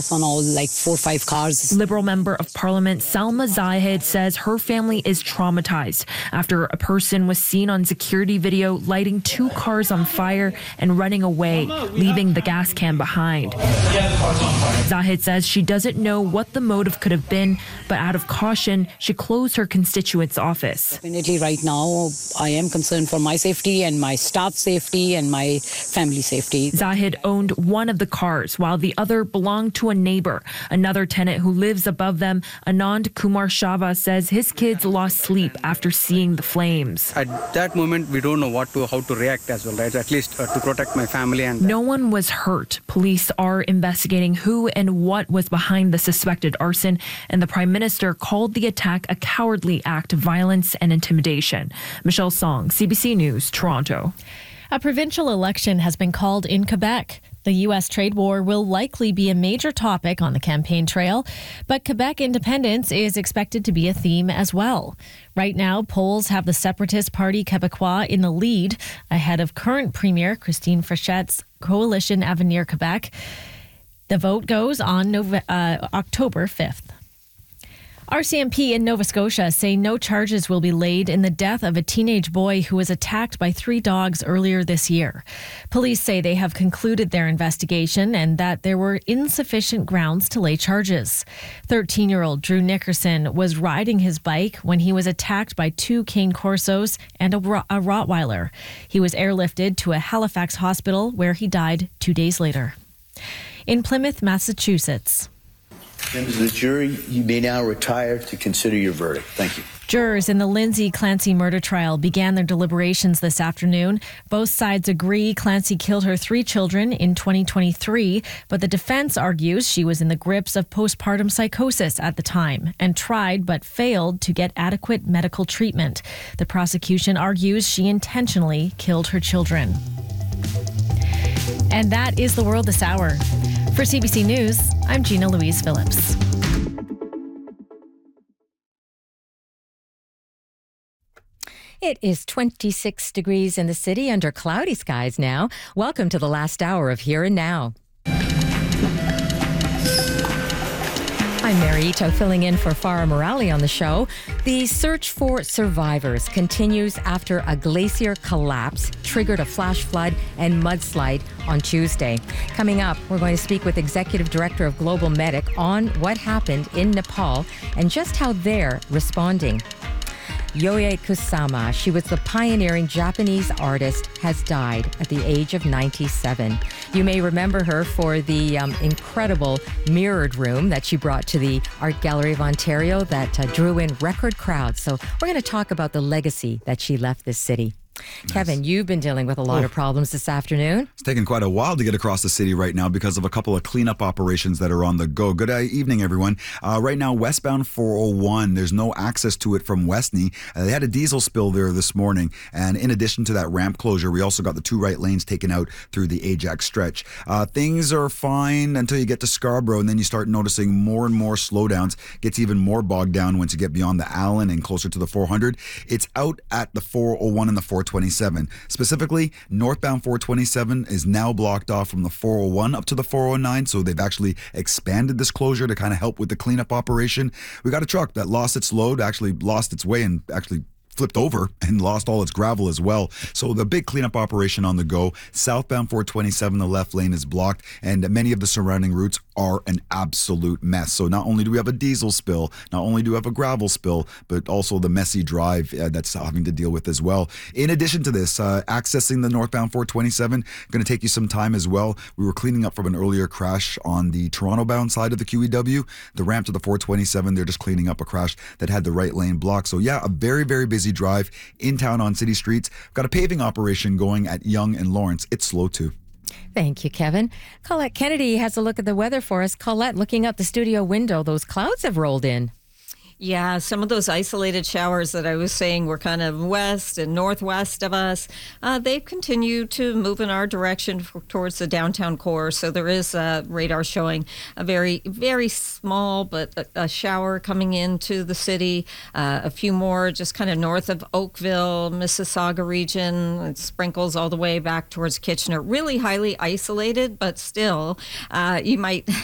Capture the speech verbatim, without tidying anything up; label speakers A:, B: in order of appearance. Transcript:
A: On all like four or five cars.
B: Liberal Member of Parliament Salma Zahid says her family is traumatized after a person was seen on security video lighting two cars on fire and running away, leaving the gas can behind. Zahid says she doesn't know what the motive could have been, but out of caution, she closed her constituent's office.
A: Definitely right now, I am concerned for my safety and my staff's safety and my family safety.
B: Zahid owned one of the cars while the other belonged to a neighbor. Another tenant who lives above them, Anand Kumar Shava, says his kids lost sleep after seeing the flames.
C: At that moment, we don't know what to, how to react as well, right? At least uh, to protect my family. And
B: no one was hurt. Police are investigating who and what was behind the suspected arson, and the Prime Minister called the attack a cowardly act of violence and intimidation. Michelle Song, C B C News, Toronto.
D: A provincial election has been called in Quebec. The U S trade war will likely be a major topic on the campaign trail, but Quebec independence is expected to be a theme as well. Right now, polls have the Separatist Parti Québécois in the lead, ahead of current Premier Christine Fréchette's coalition Avenir Quebec. The vote goes on Nove- uh, October fifth. R C M P in Nova Scotia say no charges will be laid in the death of a teenage boy who was attacked by three dogs earlier this year. Police say they have concluded their investigation and that there were insufficient grounds to lay charges. thirteen-year-old Drew Nickerson was riding his bike when he was attacked by two Cane Corsos and a, a Rottweiler. He was airlifted to a Halifax hospital where he died two days later. In Plymouth, Massachusetts.
E: Members of the jury, you may now retire to consider your verdict. Thank you.
D: Jurors in the Lindsay Clancy murder trial began their deliberations this afternoon. Both sides agree Clancy killed her three children in twenty twenty-three, but the defense argues she was in the grips of postpartum psychosis at the time and tried but failed to get adequate medical treatment. The prosecution argues she intentionally killed her children. And that is the world this hour. For C B C News, I'm Gina Louise Phillips.
F: It is twenty-six degrees in the city under cloudy skies now. Welcome to the last hour of Here and Now. I'm Mary Ito, filling in for Farah Morali on the show. The search for survivors continues after a glacier collapse triggered a flash flood and mudslide on Tuesday. Coming up, we're going to speak with Executive Director of Global Medic on what happened in Nepal and just how they're responding. Yayoi Kusama, she was the pioneering Japanese artist, has died at the age of ninety-seven. You may remember her for the um, incredible mirrored room that she brought to the Art Gallery of Ontario that uh, drew in record crowds. So we're going to talk about the legacy that she left this city. Nice. Kevin, you've been dealing with a lot oh. of problems this afternoon.
G: It's taken quite a while to get across the city right now because of a couple of cleanup operations that are on the go. Good evening, everyone. Uh, right now, westbound four oh one, there's no access to it from Westney. Uh, they had a diesel spill there this morning. And in addition to that ramp closure, we also got the two right lanes taken out through the Ajax stretch. Uh, things are fine until you get to Scarborough, and then you start noticing more and more slowdowns. Gets even more bogged down once you get beyond the Allen and closer to the four hundred. It's out at the four oh one and the four twenty-seven. Specifically, northbound four twenty-seven is now blocked off from the four oh one up to the four oh nine, so they've actually expanded this closure to kind of help with the cleanup operation. We got a truck that lost its load, actually lost its way and actually flipped over and lost all its gravel as well. So the big cleanup operation on the go. Southbound four twenty-seven, the left lane is blocked, and many of the surrounding routes are an absolute mess. So not only do we have a diesel spill, not only do we have a gravel spill, but also the messy drive uh, that's having to deal with as well. In addition to this, uh, accessing the northbound four twenty-seven, going to take you some time as well. We were cleaning up from an earlier crash on the Toronto-bound side of the Q E W. The ramp to the four twenty-seven, they're just cleaning up a crash that had the right lane blocked. So yeah, a very, very busy drive in town on city streets. Got a paving operation going at Yonge and Lawrence. It's slow too.
F: Thank you, Kevin. Colette Kennedy has a look at the weather for us. Colette, looking out the studio window, those clouds have rolled in.
H: Yeah, some of those isolated showers that I was saying were kind of west and northwest of us, uh, they've continued to move in our direction for, towards the downtown core. So there is a radar showing a very, very small but a, a shower coming into the city. Uh, a few more just kind of north of Oakville, Mississauga region. It sprinkles all the way back towards Kitchener. Really highly isolated, but still, uh, you might